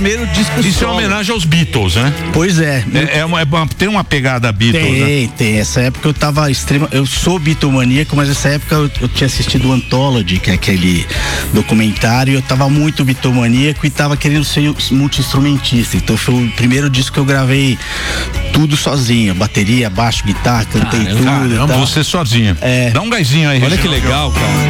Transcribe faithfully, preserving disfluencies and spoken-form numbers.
primeiro disco Isso é solo. homenagem aos Beatles, né? Pois é. É, é uma, é uma- tem uma pegada Beatles, Tem, né? tem. Essa época eu tava extrema. Eu sou bitomaníaco, mas nessa época eu, eu tinha assistido o Anthology, que é aquele documentário, e eu tava muito bitomaníaco e tava querendo ser multi-instrumentista. Então foi o primeiro disco que eu gravei tudo sozinho: bateria, baixo, guitarra, cantei Caramba, tudo. e Caramba, tal. você sozinho. É. Dá um gásinho aí, Olha que Reginaldo. legal, cara.